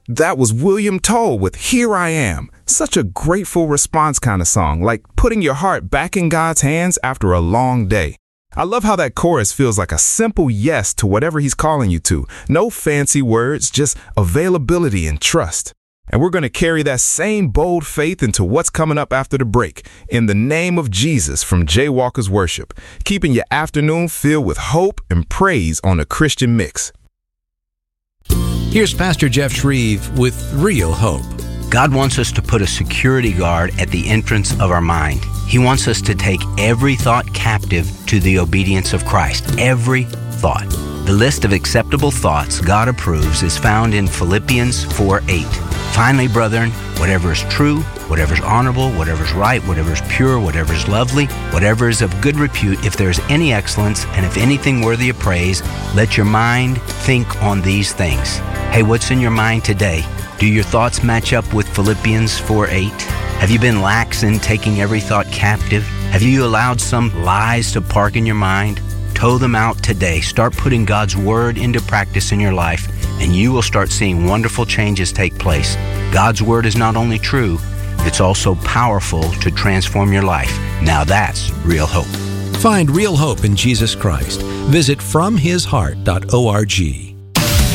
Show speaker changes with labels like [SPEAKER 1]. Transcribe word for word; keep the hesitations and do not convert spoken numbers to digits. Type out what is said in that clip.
[SPEAKER 1] That was William Toll with Here I Am. Such a grateful response kind of song, like putting your heart back in God's hands after a long day. I love how that chorus feels like a simple yes to whatever he's calling you to. No fancy words, just availability and trust. And we're going to carry that same bold faith into what's coming up after the break. In the Name of Jesus from Jay Walker's Worship, keeping your afternoon filled with hope and praise on a Christian mix.
[SPEAKER 2] Here's Pastor Jeff Shreve with Real Hope.
[SPEAKER 3] God wants us to put a security guard at the entrance of our mind. He wants us to take every thought captive to the obedience of Christ. Every thought. The list of acceptable thoughts God approves is found in Philippians four eight. Finally, brethren, whatever is true, whatever is honorable, whatever is right, whatever is pure, whatever is lovely, whatever is of good repute, if there is any excellence, and if anything worthy of praise, let your mind think on these things. Hey, what's in your mind today? Do your thoughts match up with Philippians four eight? Have you been lax in taking every thought captive? Have you allowed some lies to park in your mind? Tow them out today. Start putting God's Word into practice in your life, and you will start seeing wonderful changes take place. God's Word is not only true, it's also powerful to transform your life. Now that's real hope.
[SPEAKER 2] Find real hope in Jesus Christ. Visit from his heart dot org.